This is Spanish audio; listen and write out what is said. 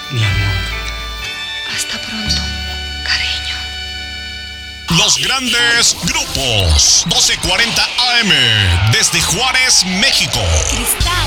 mi amor. Hasta pronto, cariño. Los grandes grupos. 1240 AM. Desde Juárez, México. Cristal.